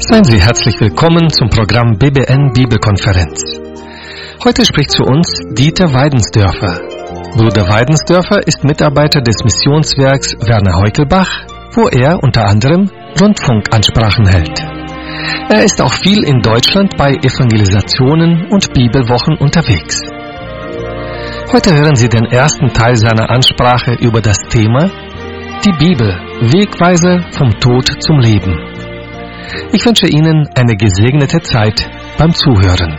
Seien Sie herzlich willkommen zum Programm BBN Bibelkonferenz. Heute spricht zu uns Dieter Weidensdörfer. Bruder Weidensdörfer ist Mitarbeiter des Missionswerks Werner Heukelbach, wo er unter anderem Rundfunkansprachen hält. Er ist auch viel in Deutschland bei Evangelisationen und Bibelwochen unterwegs. Heute hören Sie den ersten Teil seiner Ansprache über das Thema Die Bibel, Wegweiser vom Tod zum Leben. Ich wünsche Ihnen eine gesegnete Zeit beim Zuhören.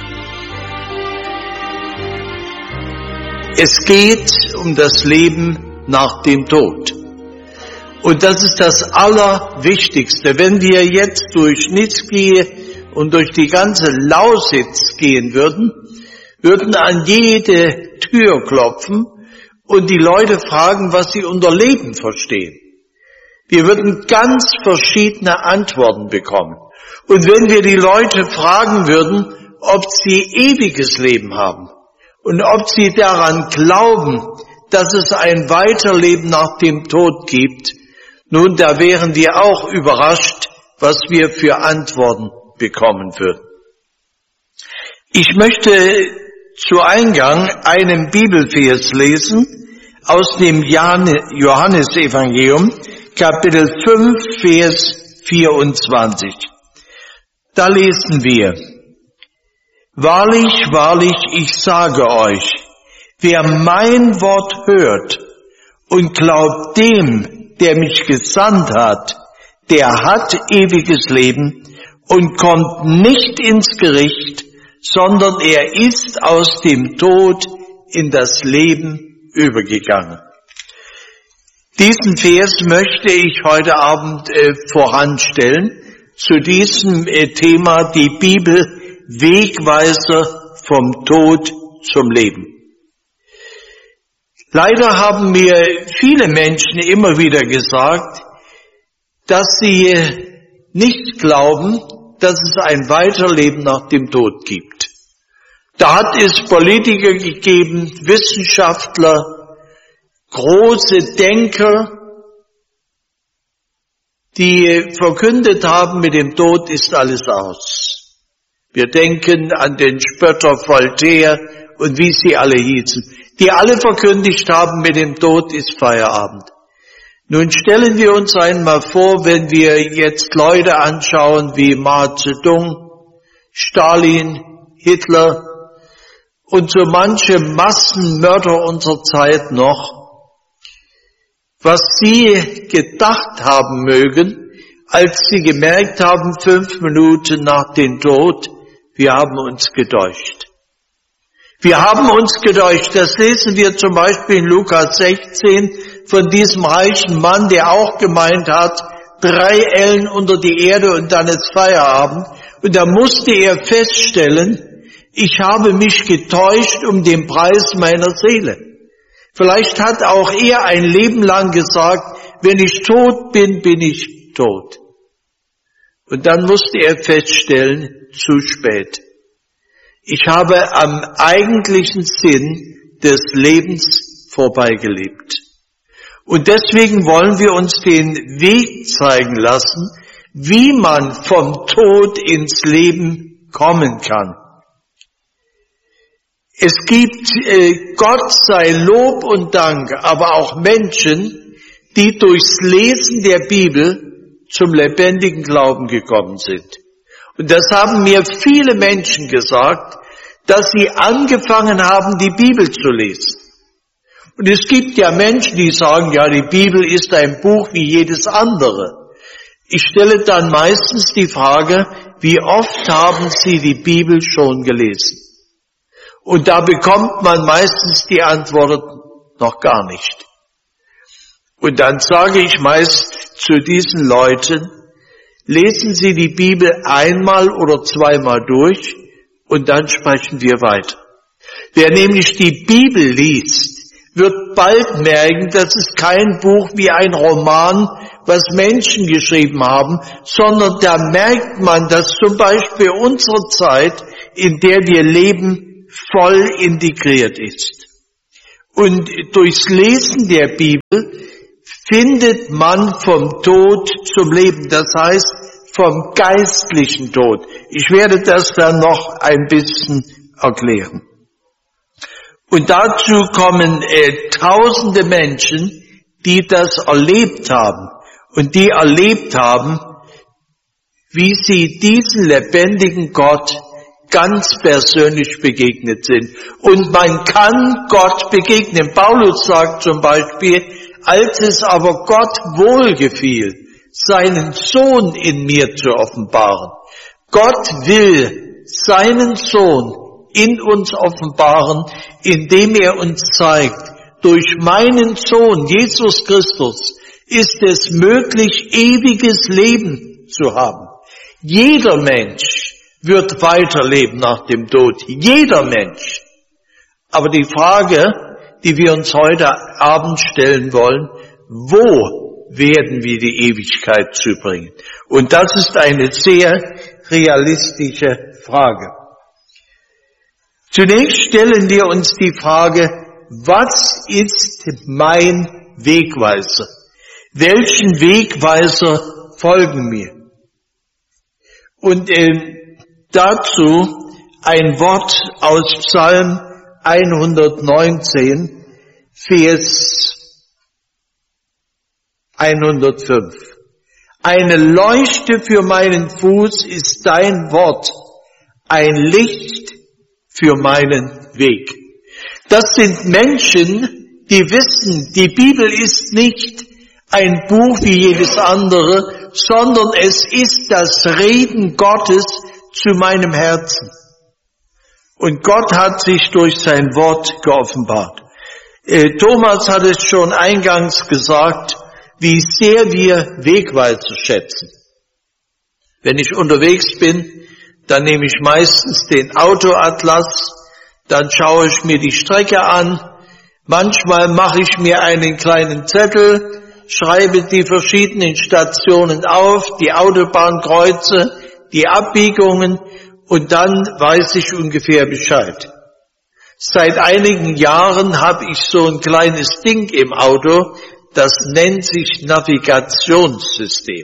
Es geht um das Leben nach dem Tod. Und das ist das Allerwichtigste. Wenn wir jetzt durch Nitzki und durch die ganze Lausitz gehen würden an jede Tür klopfen und die Leute fragen, was sie unter Leben verstehen. Wir würden ganz verschiedene Antworten bekommen. Und wenn wir die Leute fragen würden, ob sie ewiges Leben haben und ob sie daran glauben, dass es ein Weiterleben nach dem Tod gibt, nun, da wären wir auch überrascht, was wir für Antworten bekommen würden. Ich möchte zu Eingang einen Bibelvers lesen aus dem Johannesevangelium, Kapitel 5, Vers 24. Da lesen wir: Wahrlich, wahrlich, ich sage euch, wer mein Wort hört und glaubt dem, der mich gesandt hat, der hat ewiges Leben und kommt nicht ins Gericht, sondern er ist aus dem Tod in das Leben übergegangen. Diesen Vers möchte ich heute Abend voranstellen, zu diesem Thema die Bibel, Wegweiser vom Tod zum Leben. Leider haben mir viele Menschen immer wieder gesagt, dass sie nicht glauben, dass es ein Weiterleben nach dem Tod gibt. Da hat es Politiker gegeben, Wissenschaftler, große Denker, die verkündet haben, mit dem Tod ist alles aus. Wir denken an den Spötter Voltaire und wie sie alle hießen, die alle verkündigt haben, mit dem Tod ist Feierabend. Nun stellen wir uns einmal vor, wenn wir jetzt Leute anschauen wie Mao Zedong, Stalin, Hitler und so manche Massenmörder unserer Zeit noch, was sie gedacht haben mögen, als sie gemerkt haben, 5 Minuten nach dem Tod, wir haben uns getäuscht. Wir haben uns getäuscht. Das lesen wir zum Beispiel in Lukas 16 von diesem reichen Mann, der auch gemeint hat, 3 Ellen unter die Erde und dann ist Feierabend. Und da musste er feststellen, ich habe mich getäuscht um den Preis meiner Seele. Vielleicht hat auch er ein Leben lang gesagt, wenn ich tot bin, bin ich tot. Und dann musste er feststellen, zu spät. Ich habe am eigentlichen Sinn des Lebens vorbeigelebt. Und deswegen wollen wir uns den Weg zeigen lassen, wie man vom Tod ins Leben kommen kann. Es gibt, Gott sei Lob und Dank, aber auch Menschen, die durchs Lesen der Bibel zum lebendigen Glauben gekommen sind. Und das haben mir viele Menschen gesagt, dass sie angefangen haben, die Bibel zu lesen. Und es gibt ja Menschen, die sagen, ja, die Bibel ist ein Buch wie jedes andere. Ich stelle dann meistens die Frage, wie oft haben Sie die Bibel schon gelesen? Und da bekommt man meistens die Antwort, noch gar nicht. Und dann sage ich meist zu diesen Leuten, lesen Sie die Bibel einmal oder zweimal durch und dann sprechen wir weiter. Wer nämlich die Bibel liest, wird bald merken, dass es kein Buch wie ein Roman, was Menschen geschrieben haben, sondern da merkt man, dass zum Beispiel unsere Zeit, in der wir leben, voll integriert ist. Und durchs Lesen der Bibel findet man vom Tod zum Leben. Das heißt, vom geistlichen Tod. Ich werde das dann noch ein bisschen erklären. Und dazu kommen tausende Menschen, die das erlebt haben und die erlebt haben, wie sie diesem lebendigen Gott ganz persönlich begegnet sind. Und man kann Gott begegnen. Paulus sagt zum Beispiel, als es aber Gott wohlgefiel, seinen Sohn in mir zu offenbaren. Gott will seinen Sohn in uns offenbaren, indem er uns zeigt, durch meinen Sohn Jesus Christus ist es möglich, ewiges Leben zu haben. Jeder Mensch wird weiterleben nach dem Tod. Jeder Mensch. Aber die Frage, die wir uns heute Abend stellen wollen, wo werden wir die Ewigkeit zubringen? Und das ist eine sehr realistische Frage. Zunächst stellen wir uns die Frage, was ist mein Wegweiser? Welchen Wegweiser folgen mir? Und dazu ein Wort aus Psalm 119, Vers 105. Eine Leuchte für meinen Fuß ist dein Wort, ein Licht für meinen Weg. Das sind Menschen, die wissen, die Bibel ist nicht ein Buch wie jedes andere, sondern es ist das Reden Gottes zu meinem Herzen. Und Gott hat sich durch sein Wort geoffenbart. Thomas hat es schon eingangs gesagt, wie sehr wir Wegweiser schätzen. Wenn ich unterwegs bin, dann nehme ich meistens den Autoatlas, dann schaue ich mir die Strecke an, manchmal mache ich mir einen kleinen Zettel, schreibe die verschiedenen Stationen auf, die Autobahnkreuze, die Abbiegungen und dann weiß ich ungefähr Bescheid. Seit einigen Jahren habe ich so ein kleines Ding im Auto, das nennt sich Navigationssystem.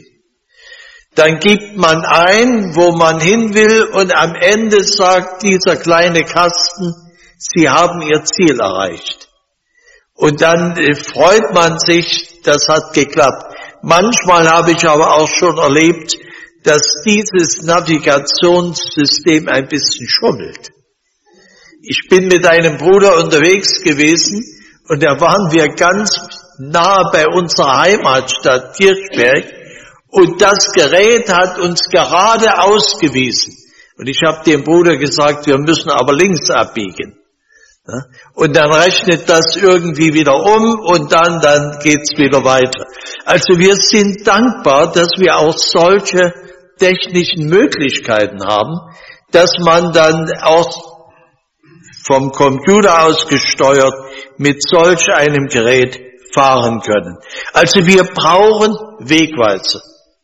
Dann gibt man ein, wo man hin will und am Ende sagt dieser kleine Kasten, Sie haben Ihr Ziel erreicht. Und dann freut man sich, das hat geklappt. Manchmal habe ich aber auch schon erlebt, dass dieses Navigationssystem ein bisschen schummelt. Ich bin mit einem Bruder unterwegs gewesen und da waren wir ganz nah bei unserer Heimatstadt Kirchberg und das Gerät hat uns gerade ausgewiesen. Und ich habe dem Bruder gesagt, wir müssen aber links abbiegen. Und dann rechnet das irgendwie wieder um und dann geht's wieder weiter. Also wir sind dankbar, dass wir auch solche technischen Möglichkeiten haben, dass man dann auch vom Computer aus gesteuert mit solch einem Gerät fahren können. Also wir brauchen Wegweiser.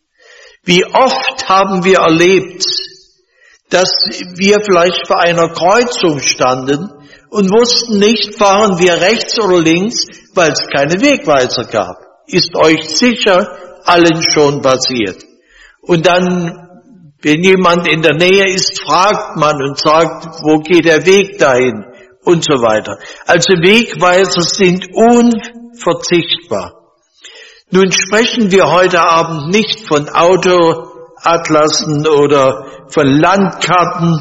Wie oft haben wir erlebt, dass wir vielleicht vor einer Kreuzung standen und wussten nicht, fahren wir rechts oder links, weil es keine Wegweiser gab. Ist euch sicher allen schon passiert. Und dann, wenn jemand in der Nähe ist, fragt man und sagt, wo geht der Weg dahin und so weiter. Also Wegweiser sind unverzichtbar. Nun sprechen wir heute Abend nicht von Autoatlassen oder von Landkarten,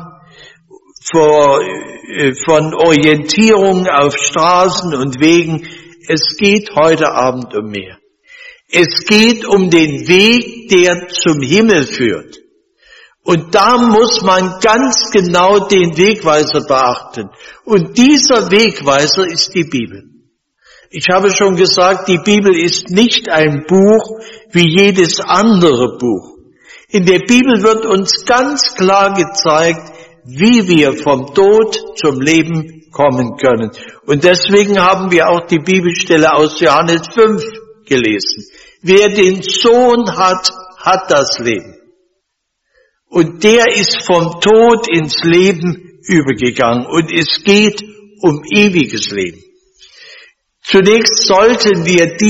von Orientierung auf Straßen und Wegen. Es geht heute Abend um mehr. Es geht um den Weg, der zum Himmel führt. Und da muss man ganz genau den Wegweiser beachten. Und dieser Wegweiser ist die Bibel. Ich habe schon gesagt, die Bibel ist nicht ein Buch wie jedes andere Buch. In der Bibel wird uns ganz klar gezeigt, wie wir vom Tod zum Leben kommen können. Und deswegen haben wir auch die Bibelstelle aus Johannes 5 gelesen. Wer den Sohn hat, hat das Leben. Und der ist vom Tod ins Leben übergegangen. Und es geht um ewiges Leben. Zunächst sollten wir